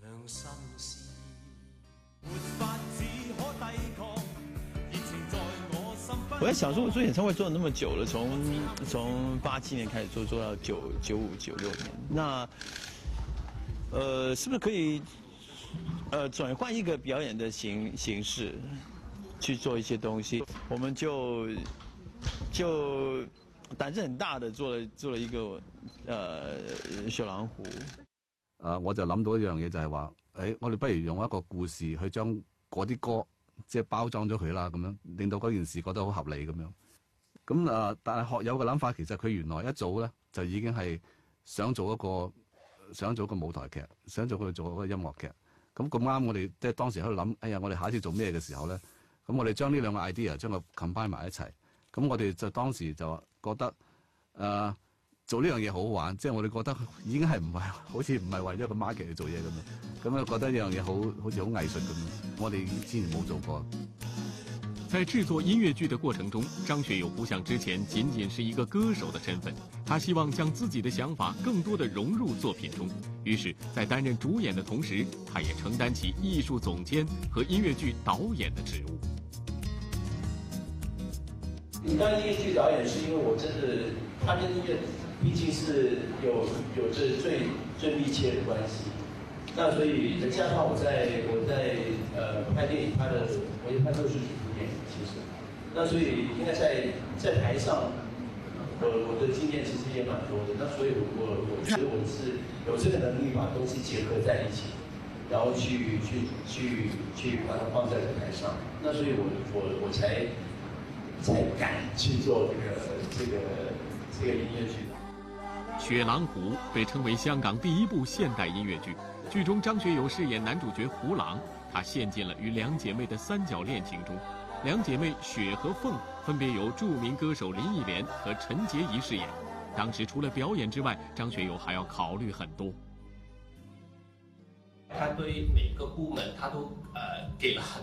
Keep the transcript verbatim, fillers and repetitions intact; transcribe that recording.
良心事， 沒法只可抵抗，熱情在我心不。 我在想说，我做演唱会做了那么久了，从从八七年開始做，做到九九五九六年，那呃，是不是可以呃轉換一個表演的形形式，去做一些東西？我們就就膽子很大的做了做了一個呃雪狼湖。 啊，我就諗到一樣嘢就係話，誒，我哋不如用一個故事去將嗰啲歌即係包裝咗佢啦，咁樣令到嗰件事覺得好合理咁樣。咁啊，但係學友嘅諗法其實佢原來一早咧就已經係想做一個想做一個舞台劇，想做佢做一個音樂劇。咁咁啱我哋即係當時喺度諗，哎呀，我哋下一次做咩嘅時候咧，咁我哋將呢兩個 idea 將佢 combine 埋一齊。咁我哋就當時就覺得誒。呃做呢樣嘢好好玩，即係我哋覺得已經係唔係好似唔係為咗個 market 去做嘢咁樣，咁啊覺得呢樣嘢好好似好藝術咁樣，我哋之前冇做過。 在製作音樂劇的過程中，張學友不像之前僅僅是一個歌手的身份，他希望將自己的想法更多地融入作品中。於是，在擔任主演的同時，他也承擔起藝術總監和音樂劇導演的職務。 你當音樂劇導演是因為我真的，他跟音樂畢竟是有有着最最密切的關係，那所以再加上我在我在呃拍電影拍的，我也拍過十幾部電影，其實，那所以應該在在台上，我我的經驗其實也蠻多的，那所以我我我覺得我是有這個能力把東西結合在一起，然後去去去去把它放在舞台上，那所以我我我才才敢去做這個這個這個音樂劇。 《雪狼湖》被稱為香港第一部現代音樂劇，劇中張學友飾演男主角胡狼，他陷進了與兩姐妹的三角戀情中。兩姐妹雪和鳳分別由著名歌手林憶蓮和陳潔儀飾演。當時除了表演之外，張學友還要考慮很多。 他對每個部門，他都呃給了很